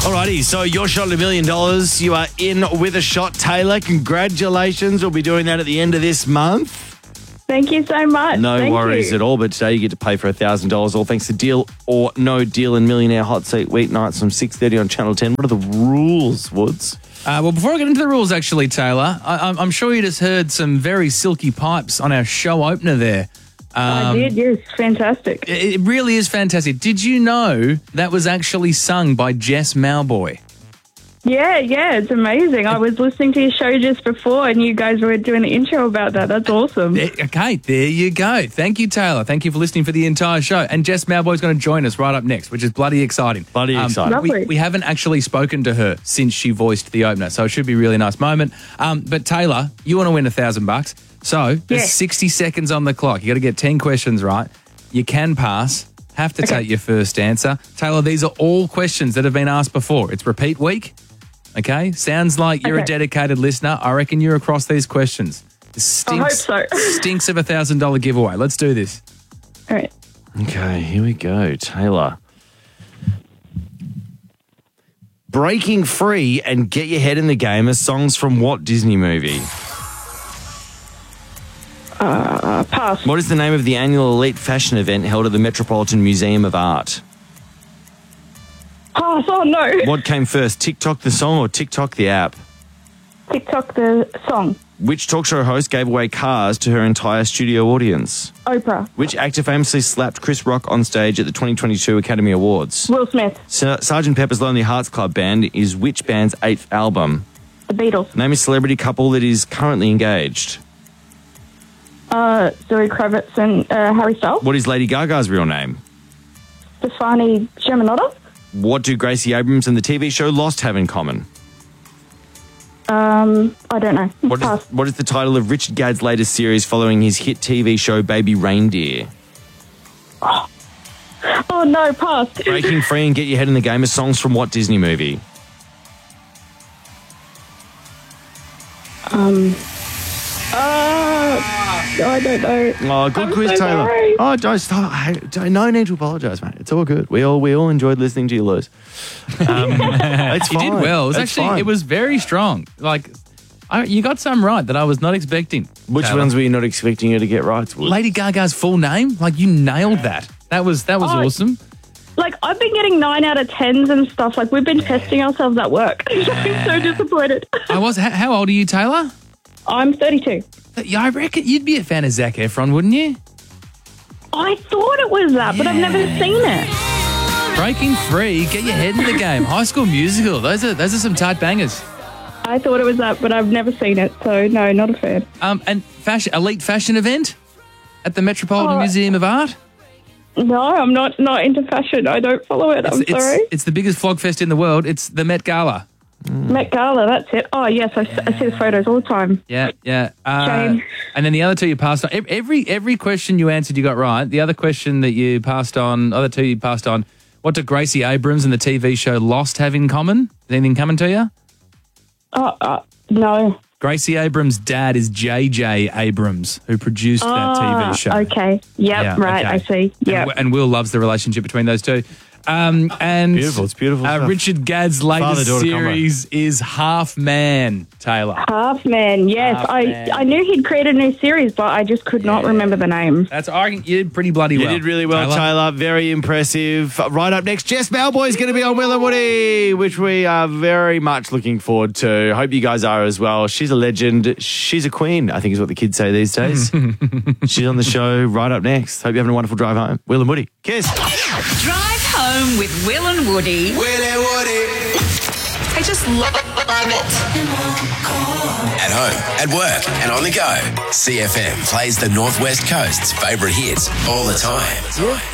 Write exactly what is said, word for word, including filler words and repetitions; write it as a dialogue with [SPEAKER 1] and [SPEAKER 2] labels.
[SPEAKER 1] Alrighty, so your shot at a million dollars. You are in with a shot, Taylor. Congratulations. We'll be doing that at the end of this month.
[SPEAKER 2] Thank you so much.
[SPEAKER 1] No
[SPEAKER 2] Thank
[SPEAKER 1] worries
[SPEAKER 2] you.
[SPEAKER 1] at all. But today you get to pay for one thousand dollars, all thanks to Deal or No Deal and Millionaire Hot Seat weeknights from six thirty on Channel ten. What are the rules, Woods?
[SPEAKER 3] Uh, well, before I get into the rules, actually, Taylor, I, I'm, I'm sure you just heard some very silky pipes on our show opener there.
[SPEAKER 2] I
[SPEAKER 3] Um,
[SPEAKER 2] did, yes. Fantastic.
[SPEAKER 3] It it really is fantastic. Did you know that was actually sung by Jess Mauboy?
[SPEAKER 2] Yeah, yeah, it's amazing. I was listening to your show just before and you guys were doing the intro about that. That's awesome.
[SPEAKER 3] Eh, Okay, there you go. Thank you, Taylor. Thank you for listening for the entire show. And Jess Mauboy's going to join us right up next, which is bloody exciting.
[SPEAKER 1] Bloody
[SPEAKER 3] Um,
[SPEAKER 1] exciting.
[SPEAKER 3] We,
[SPEAKER 2] Lovely.
[SPEAKER 3] we haven't actually spoken to her since she voiced the opener, so it should be a really nice moment. Um, but Taylor, you want to win a thousand bucks. So there's
[SPEAKER 2] Yes.
[SPEAKER 3] sixty seconds on the clock. You got to get ten questions right. You can pass. Have to
[SPEAKER 2] Okay.
[SPEAKER 3] take your first answer. Taylor, these are all questions that have been asked before. It's repeat week. Okay? Sounds like you're a
[SPEAKER 2] Okay.
[SPEAKER 3] dedicated listener. I reckon you're across these questions. It stinks,
[SPEAKER 2] I hope so.
[SPEAKER 3] stinks of a one thousand dollars giveaway. Let's do this.
[SPEAKER 2] All right.
[SPEAKER 1] Okay, here we go. Taylor. Breaking free and get your head in the game are songs from what Disney movie?
[SPEAKER 2] Uh, pass.
[SPEAKER 1] What is the name of the annual elite fashion event held at the Metropolitan Museum of Art?
[SPEAKER 2] Pass. Oh, no.
[SPEAKER 1] What came first, TikTok the song or TikTok the app?
[SPEAKER 2] TikTok the song.
[SPEAKER 1] Which talk show host gave away cars to her entire studio audience?
[SPEAKER 2] Oprah.
[SPEAKER 1] Which actor famously slapped Chris Rock on stage at the twenty twenty-two Academy Awards?
[SPEAKER 2] Will Smith.
[SPEAKER 1] Ser- Sergeant Pepper's Lonely Hearts Club Band is which band's eighth album?
[SPEAKER 2] The Beatles.
[SPEAKER 1] Name a celebrity couple that is currently engaged.
[SPEAKER 2] Uh, Zoe Kravitz and uh, Harry Styles.
[SPEAKER 1] What is Lady Gaga's real name?
[SPEAKER 2] Stefani Germanotta.
[SPEAKER 1] What do Gracie Abrams and the T V show Lost have in common?
[SPEAKER 2] Um, I don't know.
[SPEAKER 1] What
[SPEAKER 2] Pass.
[SPEAKER 1] is, what is the title of Richard Gadd's latest series following his hit T V show Baby Reindeer?
[SPEAKER 2] Oh, no. Pass.
[SPEAKER 1] Breaking free and get your head in the game are songs from what Disney movie?
[SPEAKER 2] Um, uh, I don't know.
[SPEAKER 1] Oh, good
[SPEAKER 2] I'm
[SPEAKER 1] quiz,
[SPEAKER 2] so
[SPEAKER 1] Taylor.
[SPEAKER 2] sorry.
[SPEAKER 1] Oh, don't stop. Hey, don't- no need to apologise, mate. It's all good. We all we all enjoyed listening to you lose. Um, it's
[SPEAKER 3] You
[SPEAKER 1] fine.
[SPEAKER 3] did well. It was
[SPEAKER 1] It's
[SPEAKER 3] actually,
[SPEAKER 1] fine.
[SPEAKER 3] it was very strong. Like, I, you got some right that I was not expecting.
[SPEAKER 1] Which
[SPEAKER 3] Taylor.
[SPEAKER 1] ones were you not expecting her to get right? Woods?
[SPEAKER 3] Lady Gaga's full name? Like, you nailed that. That was that was
[SPEAKER 2] Oh,
[SPEAKER 3] awesome.
[SPEAKER 2] Like, I've been getting nine out of tens and stuff. Like, we've been testing ourselves at work. I'm so disappointed.
[SPEAKER 3] I was. How, how old are you, Taylor?
[SPEAKER 2] I'm thirty-two.
[SPEAKER 3] Yeah, I reckon you'd be a fan of Zac Efron, wouldn't you?
[SPEAKER 2] I thought it was that, but I've never seen it.
[SPEAKER 3] Breaking free, get your head in the game. High School Musical. Those are those are some tight bangers.
[SPEAKER 2] I thought it was that, but I've never seen it. So, no, not a fan.
[SPEAKER 3] Um, and fashion, elite fashion event at the Metropolitan
[SPEAKER 2] Oh.
[SPEAKER 3] Museum of Art.
[SPEAKER 2] No, I'm not not into fashion. I don't follow it. I'm
[SPEAKER 3] it's,
[SPEAKER 2] sorry.
[SPEAKER 3] It's, it's the biggest flog fest in the world. It's the Met Gala.
[SPEAKER 2] Met Gala, that's it. Oh, yes, I, s- I see the photos all the time.
[SPEAKER 3] Yeah, yeah. Uh,
[SPEAKER 2] Shame.
[SPEAKER 3] And then the other two you passed on. Ev- Every every question you answered, you got right. The other question that you passed on, other two you passed on. What do Gracie Abrams and the T V show Lost have in common? Is anything coming to you?
[SPEAKER 2] Oh, uh, no.
[SPEAKER 3] Gracie Abrams' dad is J J Abrams, who produced that T
[SPEAKER 2] Ah,
[SPEAKER 3] V show.
[SPEAKER 2] okay. Yep,
[SPEAKER 3] Yeah,
[SPEAKER 2] right,
[SPEAKER 3] okay.
[SPEAKER 2] I see. Yep.
[SPEAKER 3] And, and Will loves the relationship between those two. Um, and
[SPEAKER 1] Beautiful, it's beautiful
[SPEAKER 3] Uh,
[SPEAKER 1] stuff.
[SPEAKER 3] Richard Gadd's latest
[SPEAKER 1] Father-daughter combo.
[SPEAKER 3] series is Half Man, Taylor.
[SPEAKER 2] Half Man, yes.
[SPEAKER 3] Half
[SPEAKER 2] I,
[SPEAKER 3] Man.
[SPEAKER 2] I knew he'd created a new series, but I just could not remember the name.
[SPEAKER 3] That's I reckon you did pretty bloody
[SPEAKER 1] You
[SPEAKER 3] well.
[SPEAKER 1] did really well, Taylor. Very impressive. Right up next, Jess Mauboy is going to be on Will and Woody, which we are very much looking forward to. Hope you guys are as well. She's a legend. She's a queen, I think is what the kids say these days. She's on the show right up next. Hope you're having a wonderful drive home. Will and Woody. Kiss.
[SPEAKER 4] Drive home with Will and Woody.
[SPEAKER 5] Will and Woody.
[SPEAKER 4] I just love it.
[SPEAKER 5] At home, at work, and on the go. C F M plays the Northwest Coast's favourite hits all the time.